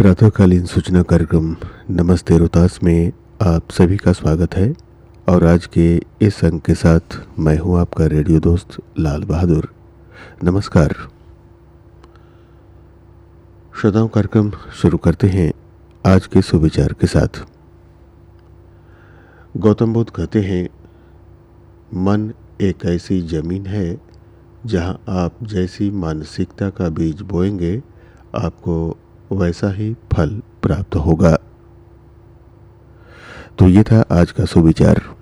प्रातःकालीन सूचना कार्यक्रम नमस्ते रोहतास में आप सभी का स्वागत है। और आज के इस अंक के साथ मैं हूं आपका रेडियो दोस्त लाल बहादुर। नमस्कार। श्रोताओं, कार्यक्रम शुरू करते हैं आज के सुविचार के साथ। गौतम बुद्ध कहते हैं, मन एक ऐसी जमीन है जहां आप जैसी मानसिकता का बीज बोएंगे आपको वैसा ही फल प्राप्त होगा। तो ये था आज का सुविचार।